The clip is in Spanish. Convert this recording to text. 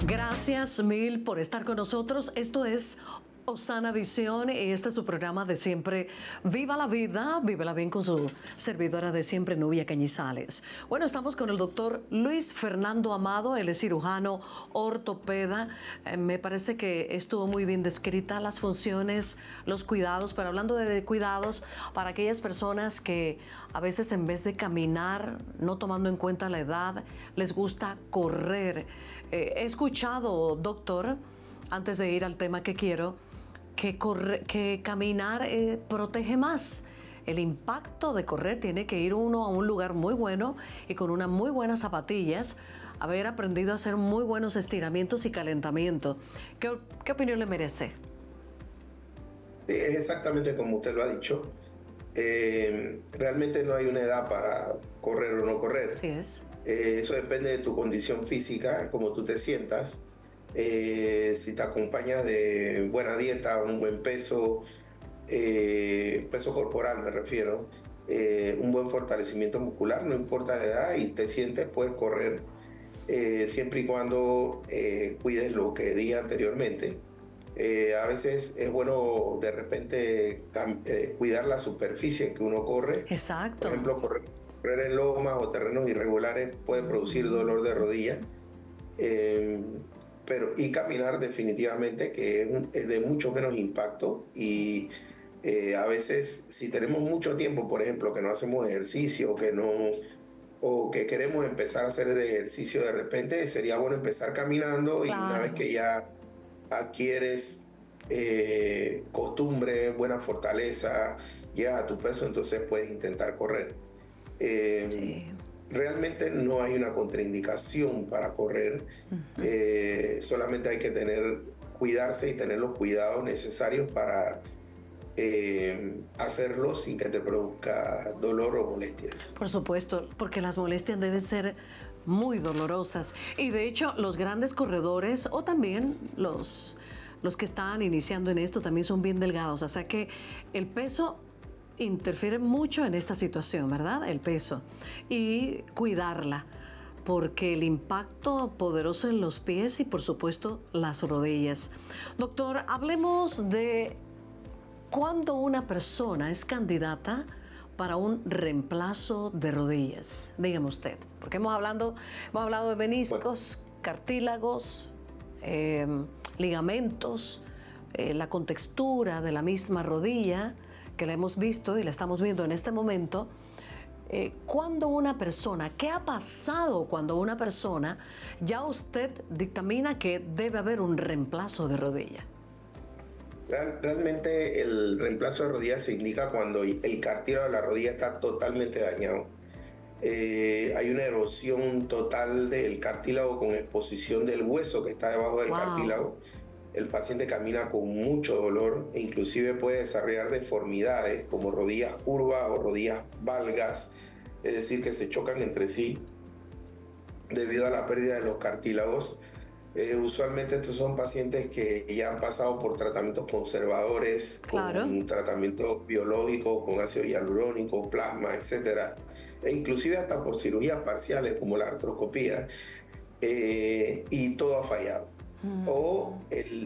Gracias mil por estar con nosotros. Esto es Osana Visión y este es su programa de siempre. Viva la vida, vívela bien con su servidora de siempre, Nubia Cañizales. Bueno, estamos con el doctor Luis Fernando Amado, él es cirujano ortopeda. Me parece que estuvo muy bien descrita las funciones, los cuidados, pero hablando de cuidados para aquellas personas que a veces en vez de caminar, no tomando en cuenta la edad, les gusta correr. He escuchado, doctor, antes de ir al tema que quiero, que caminar protege más. El impacto de correr tiene que ir uno a un lugar muy bueno y con unas muy buenas zapatillas, haber aprendido a hacer muy buenos estiramientos y calentamiento. ¿Qué opinión le merece? Sí, es exactamente como usted lo ha dicho. Realmente no hay una edad para correr o no correr. Así es. Eso depende de tu condición física, cómo tú te sientas. Si te acompañas de buena dieta, un buen peso, peso corporal me refiero, un buen fortalecimiento muscular, no importa la edad y te sientes, puedes correr siempre y cuando cuides lo que dije anteriormente. A veces es bueno de repente cuidar la superficie en que uno corre. Exacto. Por ejemplo, correr en lomas o terrenos irregulares puede producir dolor de rodilla. Y caminar definitivamente, que es de mucho menos impacto y a veces si tenemos mucho tiempo, por ejemplo, que no hacemos ejercicio o que queremos empezar a hacer el ejercicio de repente, sería bueno empezar caminando. Y una vez Claro. que ya adquieres costumbre, buena fortaleza, llegas a tu peso, entonces puedes intentar correr. Sí. Realmente no hay una contraindicación para correr, solamente hay que cuidarse y tener los cuidados necesarios para hacerlo sin que te produzca dolor o molestias. Por supuesto, porque las molestias deben ser muy dolorosas. Y de hecho, los grandes corredores o también los que están iniciando en esto también son bien delgados. O sea que el peso interfiere mucho en esta situación, ¿verdad? El peso. Y cuidarla, porque el impacto poderoso en los pies y por supuesto las rodillas. Doctor, hablemos de cuándo una persona es candidata para un reemplazo de rodillas. Dígame usted, porque hemos hablado de meniscos, cartílagos, ligamentos, la contextura de la misma rodilla, que la hemos visto y la estamos viendo en este momento. Cuando una persona, ¿qué ha pasado cuando una persona ya usted dictamina que debe haber un reemplazo de rodilla? Realmente el reemplazo de rodilla se indica cuando el cartílago de la rodilla está totalmente dañado. Hay una erosión total del cartílago con exposición del hueso que está debajo del cartílago. El paciente camina con mucho dolor e inclusive puede desarrollar deformidades como rodillas curvas o rodillas valgas, es decir, que se chocan entre sí debido a la pérdida de los cartílagos. Usualmente estos son pacientes que ya han pasado por tratamientos conservadores, Claro, con tratamientos biológicos, con ácido hialurónico, plasma, etc. E inclusive hasta por cirugías parciales como la artroscopía, y todo ha fallado. O